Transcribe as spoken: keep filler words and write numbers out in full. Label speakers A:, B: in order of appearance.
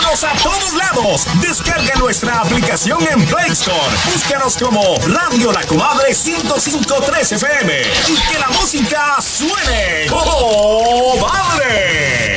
A: Bienvenidos a todos lados. Descarga nuestra aplicación en Play Store. Búscanos como Radio La Comadre ciento cinco punto tres F M y que la música suene. ¡Oh!